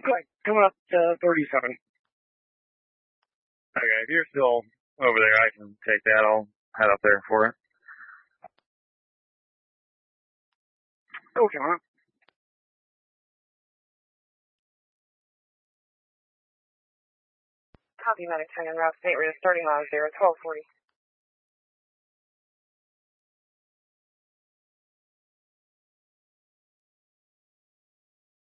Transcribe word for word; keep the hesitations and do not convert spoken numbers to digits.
Right, coming up to thirty-seven. Okay, if you're still over there, I can take that. I'll head up there for it. Okay, man. Copy, Medic ten en route, state rate starting on zero twelve forty.